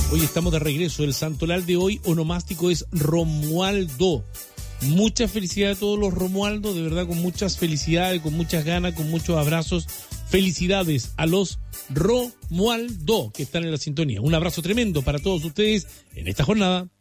Hoy estamos de regreso. El santoral de hoy onomástico es Romualdo. Mucha felicidad a todos los Romualdos, de verdad, con muchas felicidades, con muchas ganas, con muchos abrazos. Felicidades a los Romualdo que están en la sintonía. Un abrazo tremendo para todos ustedes en esta jornada.